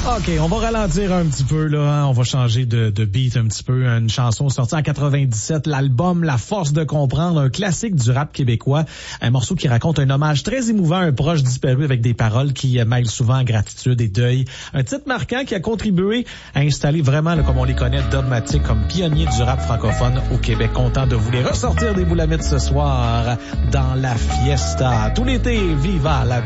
OK, on va ralentir un petit peu, là. Hein? On va changer de beat un petit peu. Une chanson sortie en 97, l'album La Force de comprendre, un classique du rap québécois. Un morceau qui raconte un hommage très émouvant à un proche disparu avec des paroles qui mêlent souvent gratitude et deuil. Un titre marquant qui a contribué à installer vraiment, là, comme on les connaît, Dogmatic comme pionnier du rap francophone au Québec. Content de vous les ressortir des boulamites ce soir dans la fiesta. Tout l'été, viva la